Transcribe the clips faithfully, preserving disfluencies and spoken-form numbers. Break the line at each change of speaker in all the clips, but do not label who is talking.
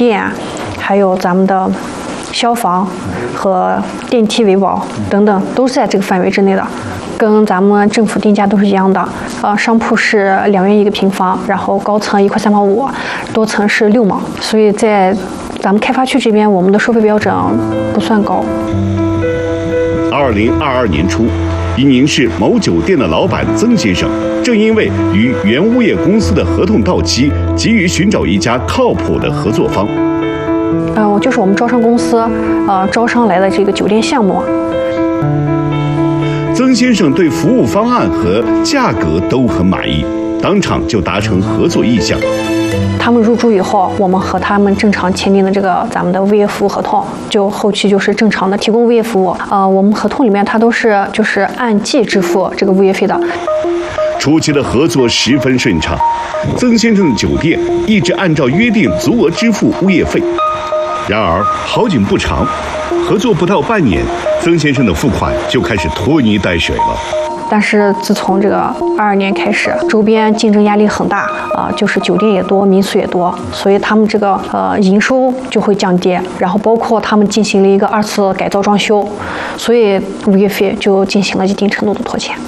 电，还有咱们的消防和电梯维保等等，都是在这个范围之内的，跟咱们政府定价都是一样的。呃，商铺是两元一个平方，然后高层一块三毛五，多层是六毛，所以在咱们开发区这边，我们的收费标准不算高。
二零二二年初，伊宁市某酒店的老板曾先生，正因为与原物业公司的合同到期，急于寻找一家靠谱的合作方。
呃，我就是我们招商公司，呃，招商来的这个酒店项目。
曾先生对服务方案和价格都很满意，当场就达成合作意向。
他们入住以后，我们和他们正常签订的这个咱们的物业服务合同，就后期就是正常的提供物业服务。呃，我们合同里面它都是就是按季支付这个物业费的。
初期的合作十分顺畅，曾先生的酒店一直按照约定足额支付物业费。然而好景不长，合作不到半年，曾先生的付款就开始拖泥带水了。
但是自从这个二二年开始，周边竞争压力很大啊、呃，就是酒店也多，民宿也多，所以他们这个呃营收就会降低。然后包括他们进行了一个二次改造装修，所以物业费就进行了一定程度的拖欠。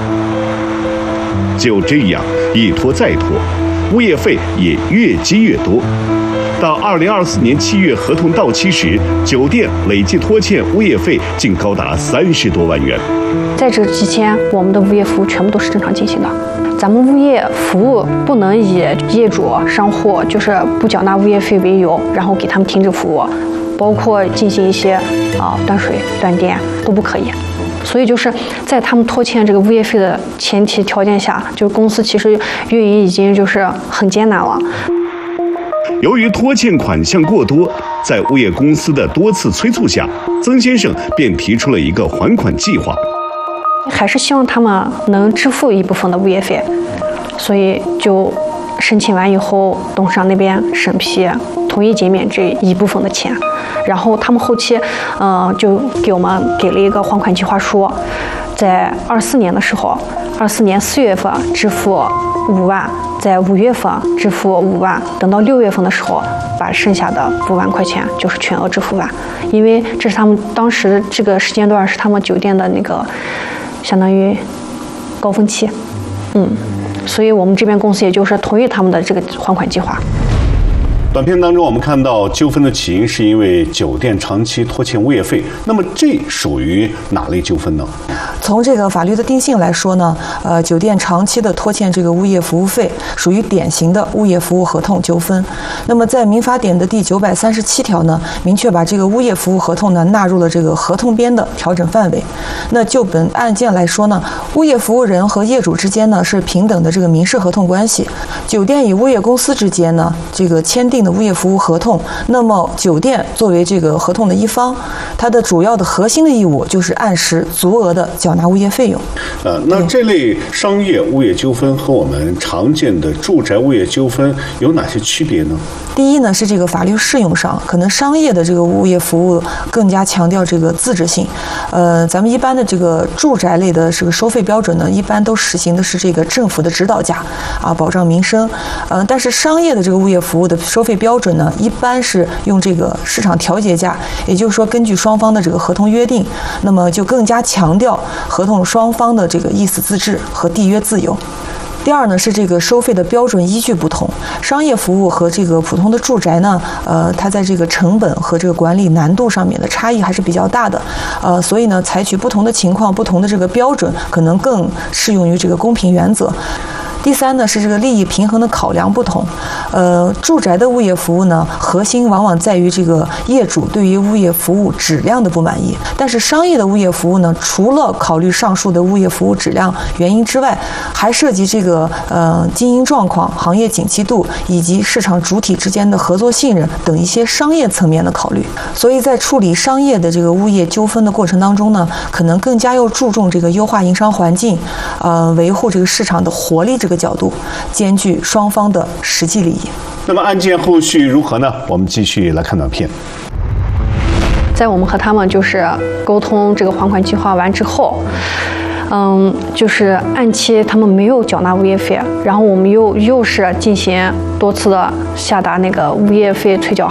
就这样一拖再拖，物业费也越积越多。到二零二四年七月合同到期时，酒店累计拖欠物业费竟高达三十多万元。
在这期间，我们的物业服务全部都是正常进行的。咱们物业服务不能以业主、商户就是不缴纳物业费为由，然后给他们停止服务，包括进行一些啊、呃、断水、断电都不可以。所以就是在他们拖欠这个物业费的前提条件下，就是公司其实运营已经就是很艰难了。
由于拖欠款项过多，在物业公司的多次催促下，曾先生便提出了一个还款计划。
还是希望他们能支付一部分的物业费，所以就申请完以后，董事长那边审批同意减免这一部分的钱，然后他们后期，嗯、呃，就给我们给了一个还款计划书，在二四年的时候，二四年四月份支付五万，在五月份支付五万，等到六月份的时候，把剩下的五万块钱就是全额支付完，因为这是他们当时这个时间段是他们酒店的那个。相当于高峰期，嗯，所以我们这边公司也就是同意他们的这个还款计划。
短片当中，我们看到纠纷的起因是因为酒店长期拖欠物业费，那么这属于哪类纠纷呢？
从这个法律的定性来说呢，呃，酒店长期的拖欠这个物业服务费，属于典型的物业服务合同纠纷。那么在民法典的第九百三十七条呢，明确把这个物业服务合同呢纳入了这个合同编的调整范围。那就本案件来说呢，物业服务人和业主之间呢是平等的这个民事合同关系，酒店与物业公司之间呢这个签订的物业服务合同，那么酒店作为这个合同的一方，它的主要的核心的义务就是按时足额的缴纳物业费用。
呃，那这类商业物业纠纷和我们常见的住宅物业纠纷有哪些区别呢？
第一呢是这个法律适用上，可能商业的这个物业服务更加强调这个自治性。呃，咱们一般的这个住宅类的这个收费标准呢，一般都实行的是这个政府的指导价啊，保障民生。呃，但是商业的这个物业服务的收费标准呢，一般是用这个市场调节价，也就是说根据双方的这个合同约定，那么就更加强调合同双方的这个意思自治和缔约自由。第二呢是这个收费的标准依据不同，商业服务和这个普通的住宅呢，呃，它在这个成本和这个管理难度上面的差异还是比较大的，呃，所以呢，采取不同的情况、不同的这个标准，可能更适用于这个公平原则。第三呢是这个利益平衡的考量不同，呃，住宅的物业服务呢，核心往往在于这个业主对于物业服务质量的不满意，但是商业的物业服务呢，除了考虑上述的物业服务质量原因之外，还涉及这个呃经营状况、行业景气度以及市场主体之间的合作信任等一些商业层面的考虑。所以在处理商业的这个物业纠纷的过程当中呢，可能更加要注重这个优化营商环境，呃，维护这个市场的活力这个角度，兼具双方的实际利益。
那么案件后续如何呢？我们继续来看短片。
在我们和他们就是沟通这个还款计划完之后，嗯，就是按期他们没有缴纳物业费，然后我们又又是进行多次的下达那个物业费催缴